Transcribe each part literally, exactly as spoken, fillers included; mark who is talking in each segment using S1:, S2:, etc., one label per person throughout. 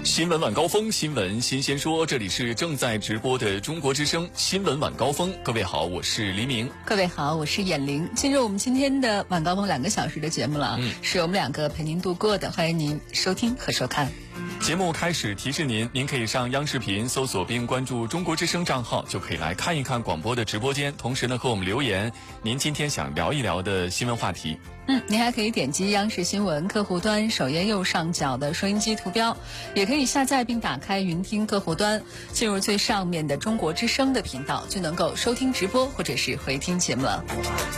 S1: 新闻晚高峰，新闻新鲜说，这里是正在直播的中国之声新闻晚高峰。各位好，我是黎明。
S2: 各位好，我是眼玲。进入我们今天的晚高峰两个小时的节目了，嗯、是我们两个陪您度过的，欢迎您收听和收看。
S1: 节目开始提示您，您可以上央视频搜索并关注中国之声账号，就可以来看一看广播的直播间，同时呢和我们留言您今天想聊一聊的新闻话题。
S2: 嗯，您还可以点击央视新闻客户端首页右上角的收音机图标，也可以下载并打开云听客户端，进入最上面的中国之声的频道，就能够收听直播或者是回听节目了。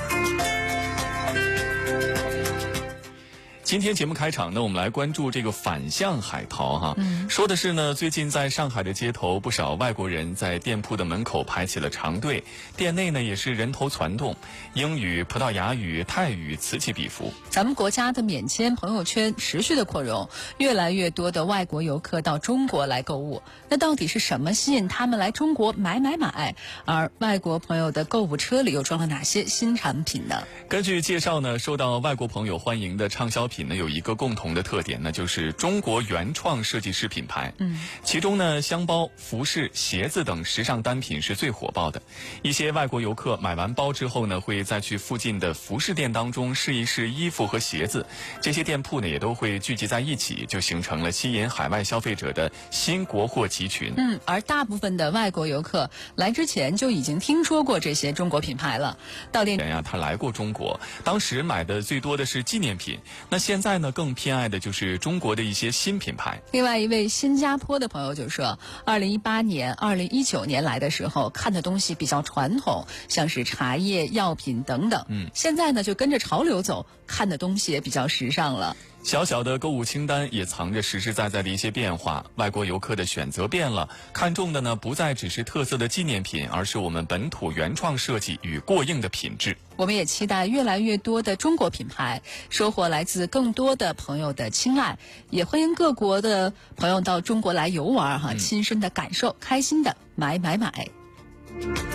S1: 今天节目开场呢，我们来关注这个反向海淘哈。嗯，说的是呢，最近在上海的街头，不少外国人在店铺的门口排起了长队，店内呢也是人头攒动，英语、葡萄牙语、泰语此起彼伏。
S2: 咱们国家的免签朋友圈持续的扩容，越来越多的外国游客到中国来购物。那到底是什么吸引他们来中国买买买？而外国朋友的购物车里又装了哪些新产品呢？
S1: 根据介绍呢，受到外国朋友欢迎的畅销品呢有一个共同的特点，那就是中国原创设计师品牌。嗯，其中呢，箱包、服饰、鞋子等时尚单品是最火爆的。一些外国游客买完包之后呢，会再去附近的服饰店当中试一试衣服和鞋子。这些店铺呢，也都会聚集在一起，就形成了吸引海外消费者的新国货集群。
S2: 嗯，而大部分的外国游客来之前就已经听说过这些中国品牌了。到店
S1: 人呀，他来过中国，当时买的最多的是纪念品。那现在呢，更偏爱的就是中国的一些新品牌。
S2: 另外一位新加坡的朋友就说，二零一八年、二零一九年来的时候，看的东西比较传统，像是茶叶、药品等等。嗯，现在呢就跟着潮流走，看的东西也比较时尚了。
S1: 小小的购物清单也藏着实实在在的一些变化，外国游客的选择变了，看重的呢不再只是特色的纪念品，而是我们本土原创设计与过硬的品质。
S2: 我们也期待越来越多的中国品牌收获来自更多的朋友的青睐，也欢迎各国的朋友到中国来游玩哈，亲身的感受，开心的买买买。